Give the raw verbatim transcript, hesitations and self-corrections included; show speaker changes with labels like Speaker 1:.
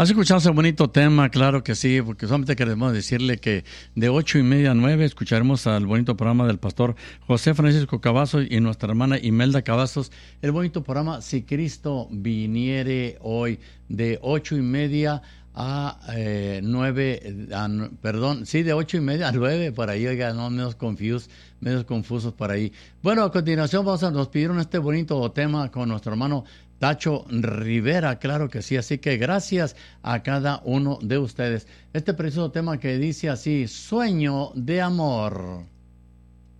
Speaker 1: Has escuchado ese bonito tema, claro que sí, porque solamente queremos decirle que de ocho y media a nueve escucharemos al bonito programa del pastor José Francisco Cavazos y nuestra hermana Imelda Cavazos, el bonito programa Si Cristo Viniere Hoy, de ocho y media a eh, nueve, a, perdón, sí, de ocho y media a nueve, por ahí, oiga, no, menos confused, menos confusos por ahí. Bueno, a continuación vamos a, nos pidieron este bonito tema con nuestro hermano Tacho Rivera, claro que sí, así que gracias a cada uno de ustedes. Este precioso tema que dice así, Sueño de Amor.